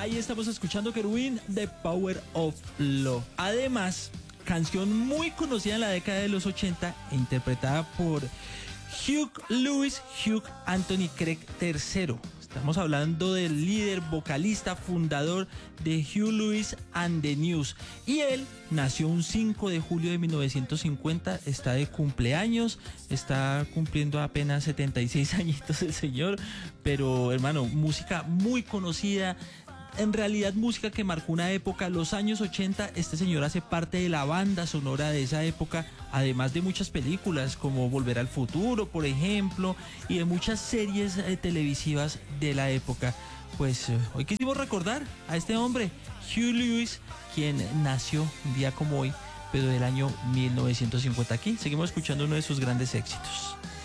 Ahí estamos escuchando Querubín, The Power of Love. Además, canción muy conocida en la década de los 80 e interpretada por Hugh Lewis, Hugh Anthony Craig III. Estamos hablando del líder, vocalista, fundador de Hugh Lewis and the News. Y él nació un 5 de julio de 1950, está de cumpleaños, está cumpliendo apenas 76 añitos el señor. Pero hermano, música muy conocida. En realidad música que marcó una época, los años 80, este señor hace parte de la banda sonora de esa época, además de muchas películas como Volver al Futuro, por ejemplo, y de muchas series televisivas de la época. Pues hoy quisimos recordar a este hombre, Hugh Lewis, quien nació un día como hoy, pero del año 1950. Aquí seguimos escuchando uno de sus grandes éxitos.